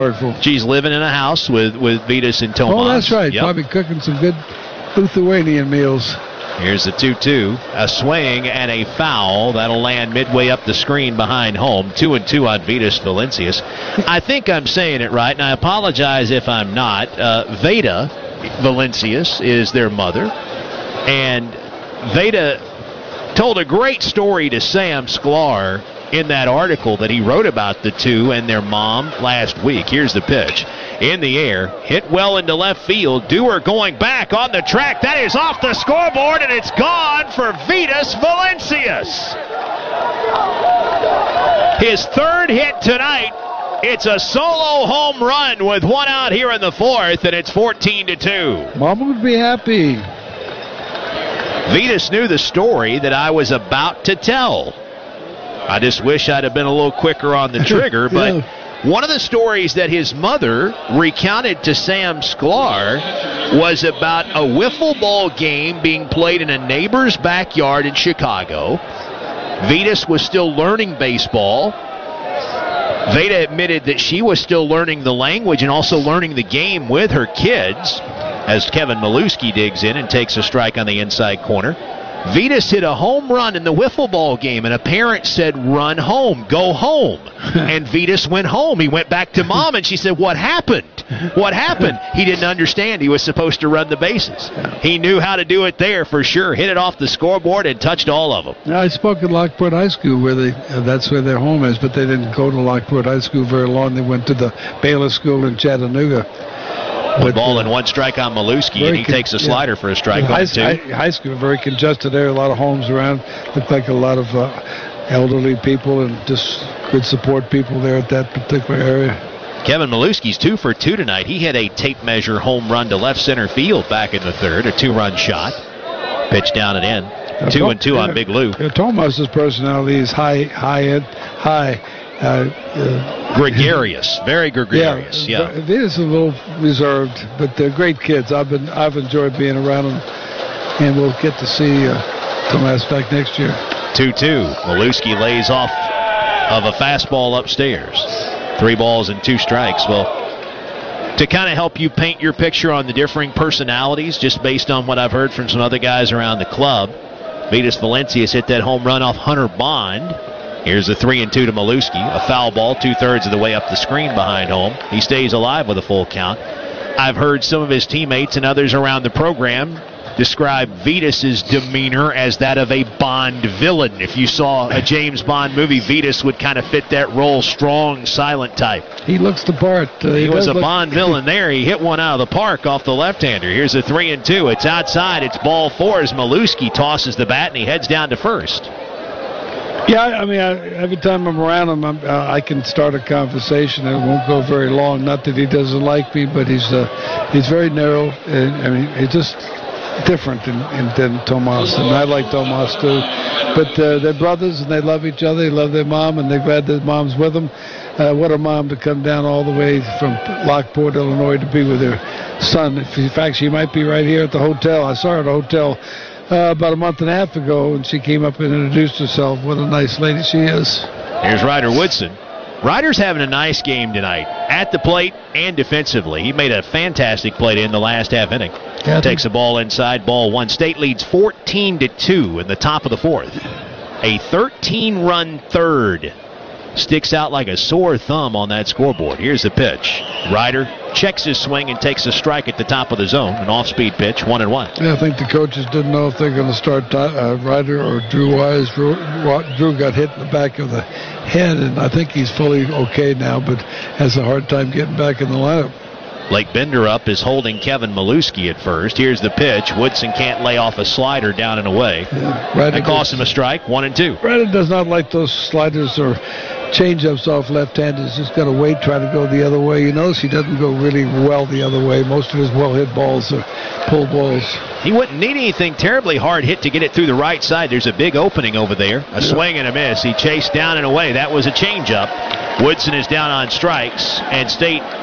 She's living in a house with Vitas and Tomas. Oh, that's right. Yep. Probably cooking some good Lithuanian meals. Here's the 2-2. A swing and a foul. That'll land midway up the screen behind home. 2-2 on Vitas Valencius. I think I'm saying it right, and I apologize if I'm not. Veda Valencius is their mother. And Veda told a great story to Sam Sklar in that article that he wrote about the two and their mom last week. Here's the pitch. In the air, hit well into left field. Dewar going back on the track. That is off the scoreboard, and it's gone for Vitas Valencius. His third hit tonight. It's a solo home run with one out here in the fourth, and it's 14-2. Mama would be happy. Vitas knew the story that I was about to tell. I just wish I'd have been a little quicker on the trigger, but Yeah. One of the stories that his mother recounted to Sam Sklar was about a wiffle ball game being played in a neighbor's backyard in Chicago. Vitas was still learning baseball. Veda admitted that she was still learning the language and also learning the game with her kids as Kevin Maluski digs in and takes a strike on the inside corner. Vitas hit a home run in the wiffle ball game, and a parent said, "Run home, go home." And Vitas went home. He went back to Mom, and she said, "What happened? What happened?" He didn't understand. He was supposed to run the bases. He knew how to do it there for sure. Hit it off the scoreboard and touched all of them. I spoke at Lockport High School, where that's where their home is, but they didn't go to Lockport High School very long. They went to the Baylor School in Chattanooga. One ball and one strike on Maluski, and he takes a slider for a strike on two. High school, very congested there, a lot of homes around. Looked like a lot of elderly people and just good support people there at that particular area. Kevin Maluski's 2 for 2 tonight. He hit a tape measure home run to left center field back in the third, a 2-run shot. Pitch down and in. 2-2 on Big Lou. Tomas's personality is high. Gregarious, very gregarious. Yeah. It is a little reserved, but they're great kids. I've enjoyed being around them, and we'll get to see Tomas back next year. 2-2. Maluski lays off of a fastball upstairs. 3 balls and 2 strikes. Well, to kind of help you paint your picture on the differing personalities, just based on what I've heard from some other guys around the club, Vitas Valencius hit that home run off Hunter Bond. Here's a 3-2 to Maluski. A foul ball 2/3 of the way up the screen behind home. He stays alive with a full count. I've heard some of his teammates and others around the program describe Vitas' demeanor as that of a Bond villain. If you saw a James Bond movie, Vitas would kind of fit that role, strong, silent type. He looks the part. He was a Bond villain there. He hit one out of the park off the left-hander. Here's a 3-2. It's outside. It's ball 4 as Maluski tosses the bat and he heads down to first. Yeah, I mean, every time I'm around him, I can start a conversation. It won't go very long. Not that he doesn't like me, but he's very narrow. And I mean, he's just different than Tomas, and I like Tomas too. But they're brothers, and they love each other. They love their mom, and they're glad their mom's with them. What a mom to come down all the way from Lockport, Illinois, to be with her son. In fact, she might be right here at the hotel. I saw her at the hotel about a month and a half ago, and she came up and introduced herself. What a nice lady she is. Here's Ryder Woodson. Ryder's having a nice game tonight, at the plate and defensively. He made a fantastic play in the last half inning. Yeah, takes a ball inside, ball 1. State leads 14-2 in the top of the fourth. A 13-run third sticks out like a sore thumb on that scoreboard. Here's the pitch. Ryder checks his swing and takes a strike at the top of the zone. An off-speed pitch, 1-1. Yeah, I think the coaches didn't know if they're going to start Ryder or Drew Wise. Drew got hit in the back of the head, and I think he's fully okay now, but has a hard time getting back in the lineup. Blake Benderup is holding Kevin Maluski at first. Here's the pitch. Woodson can't lay off a slider down and away. Yeah, that cost him a strike, 1-2. Ryder does not like those sliders or change-ups off left-handers. He's got to wait, try to go the other way. You notice he doesn't go really well the other way. Most of his well-hit balls are pull balls. He wouldn't need anything terribly hard hit to get it through the right side. There's a big opening over there. A swing and a miss. He chased down and away. That was a change-up. Woodson is down on strikes, and State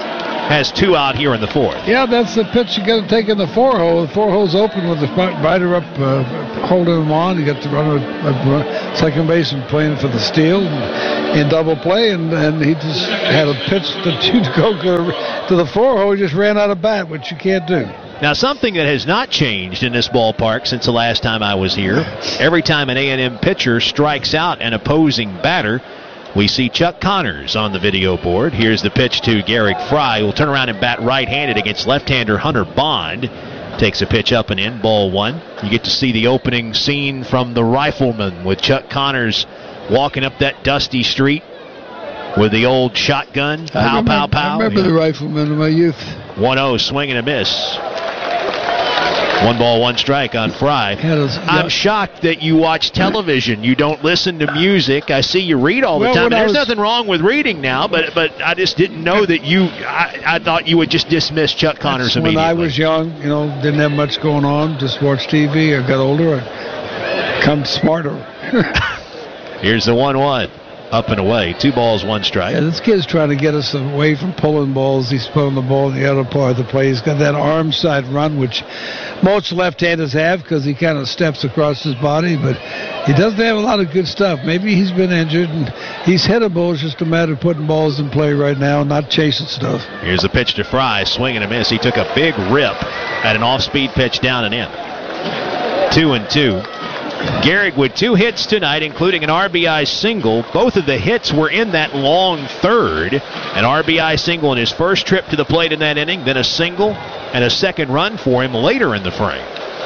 has 2 out here in the 4th. Yeah, that's the pitch you got to take in the 4-hole. The 4-hole's open with the rider up holding him on. You got the runner second baseman playing for the steal in double play, and he just had a pitch to go to the 4-hole. He just ran out of bat, which you can't do. Now, something that has not changed in this ballpark since the last time I was here, every time an A&M pitcher strikes out an opposing batter, we see Chuck Connors on the video board. Here's the pitch to Garrick Fry, who will turn around and bat right-handed against left-hander Hunter Bond. Takes a pitch up and in, ball 1. You get to see the opening scene from The Rifleman with Chuck Connors walking up that dusty street with the old shotgun. Pow, pow, pow. I remember The Rifleman in my youth. 1-0, swing and a miss. 1 ball, 1 strike on Fry. I'm shocked that you watch television. You don't listen to music. I see you read all the time. There's nothing wrong with reading now, but I just didn't know that I thought you would just dismiss Chuck Connors immediately. When I was young, didn't have much going on. Just watched TV. I got older. I become smarter. Here's the 1-1. Up and away. 2 balls, 1 strike. Yeah, this kid's trying to get us away from pulling balls. He's pulling the ball in the other part of the play. He's got that arm side run, which most left-handers have because he kind of steps across his body, but he doesn't have a lot of good stuff. Maybe he's been injured, and he's hittable. It's just a matter of putting balls in play right now, not chasing stuff. Here's a pitch to Fry. Swing and a miss. He took a big rip at an off-speed pitch down and in. 2-2. Garrick with 2 hits tonight, including an RBI single. Both of the hits were in that long third. An RBI single in his first trip to the plate in that inning, then a single and a second run for him later in the frame.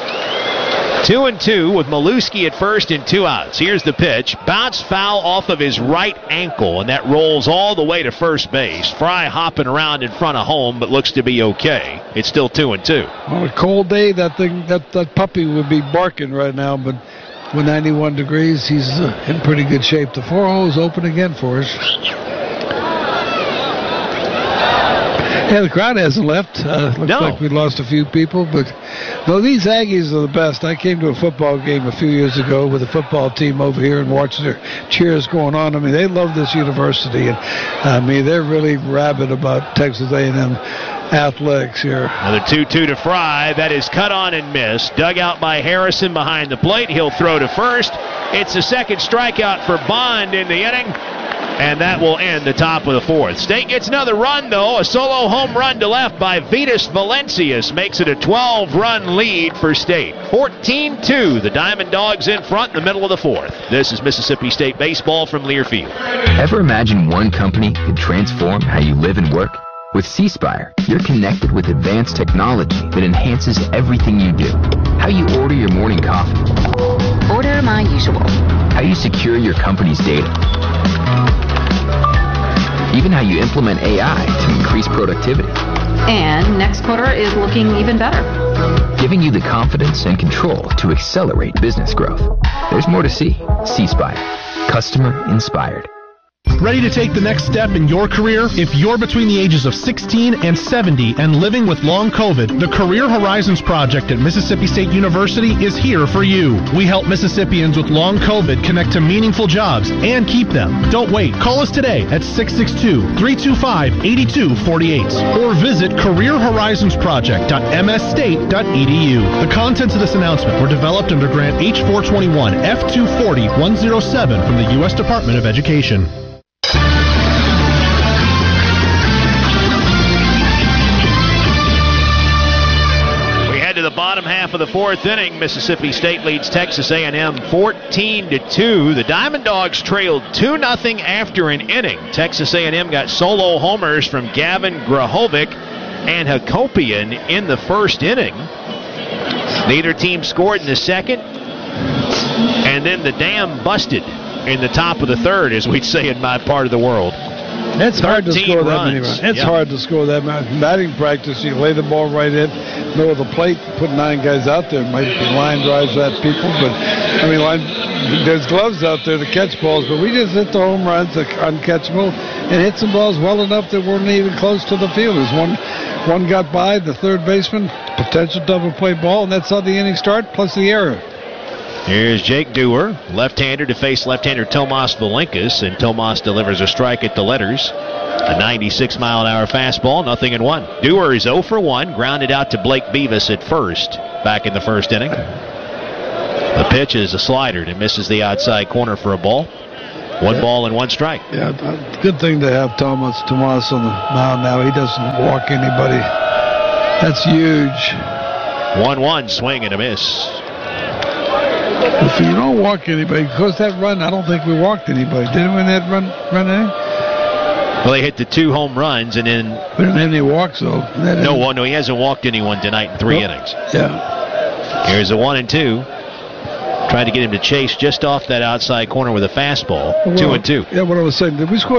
2-2 with Maluski at first and 2 outs. Here's the pitch. Bounce foul off of his right ankle, and that rolls all the way to first base. Fry hopping around in front of home, but looks to be okay. It's still 2-2. On a cold day, that puppy would be barking right now, but with 91 degrees, he's in pretty good shape. The 4-hole is open again for us. Yeah, the crowd hasn't left. Looks like we lost a few people, but no, these Aggies are the best. I came to a football game a few years ago with a football team over here and watched their cheers going on. I mean, they love this university, and they're really rabid about Texas A&M athletics here. Another 2-2 to Fry. That is cut on and missed. Dug out by Harrison behind the plate. He'll throw to first. It's the second strikeout for Bond in the inning, and that will end the top of the 4th. State gets another run, though. A solo home run to left by Vitas Valencius makes it a 12-run lead for State. 14-2. The Diamond Dogs in front in the middle of the 4th. This is Mississippi State baseball from Learfield. Ever imagine one company could transform how you live and work? With C-Spire, you're connected with advanced technology that enhances everything you do. How you order your morning coffee. Order my usual. How you secure your company's data. Even how you implement AI to increase productivity. And next quarter is looking even better. Giving you the confidence and control to accelerate business growth. There's more to see. C-Spire. Customer inspired. Ready to take the next step in your career? If you're between the ages of 16 and 70 and living with long COVID, the Career Horizons Project at Mississippi State University is here for you. We help Mississippians with long COVID connect to meaningful jobs and keep them. Don't wait. Call us today at 662-325-8248 or visit careerhorizonsproject.msstate.edu. The contents of this announcement were developed under Grant H-421 F-240-107 from the U.S. Department of Education. The bottom half of the 4th inning, Mississippi State leads Texas A&M 14-2. The Diamond Dogs trailed 2-0 after an inning. Texas A&M got solo homers from Gavin Grahovic and Hakopian in the first inning. Neither team scored in the second, and then the dam busted in the top of the 3rd, as we'd say in my part of the world. It's hard to score that many runs. It's hard to score that many. Batting practice, you lay the ball right in, middle of the plate, put 9 guys out there. Might be line drives at people, but there's gloves out there to catch balls, but we just hit the home runs, uncatchable, and hit some balls well enough that weren't even close to the fielders. One got by the third baseman, potential double play ball, and that's how the inning started, plus the error. Here's Jake Dewar, left-hander to face left-hander Tomas Valinkas, and Tomas delivers a strike at the letters. A 96-mile-an-hour fastball, 0-1. Dewar is 0 for 1, grounded out to Blake Beavis at first, back in the first inning. The pitch is a slider that misses the outside corner for a ball. 1 ball and 1 strike. Yeah, good thing to have Tomas on the mound now. He doesn't walk anybody. That's huge. 1-1, swing and a miss. If you don't walk anybody, because that run, I don't think we walked anybody. Didn't we in that run in? Well, they hit the 2 home runs, and then... We didn't have any walks, though. No, he hasn't walked anyone tonight in 3 innings. Yeah. Here's a 1-2. Tried to get him to chase just off that outside corner with a fastball. 2-2. Yeah, what I was saying, did we score